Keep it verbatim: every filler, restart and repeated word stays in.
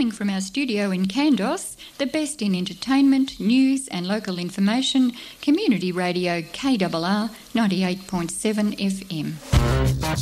Coming from our studio in Kandos, the best in entertainment, news and local information, Community Radio K R R ninety-eight point seven F M.